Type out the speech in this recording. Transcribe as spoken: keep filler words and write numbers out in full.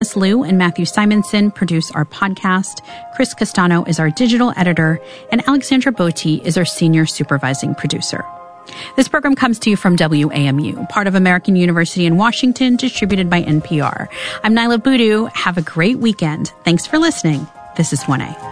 Thomas Liu and Matthew Simonson produce our podcast. Chris Castano is our digital editor, and Alexandra Botti is our senior supervising producer. This program comes to you from W A M U, part of American University in Washington, distributed by N P R. I'm Nyla Boodoo. Have a great weekend. Thanks for listening. This is one A.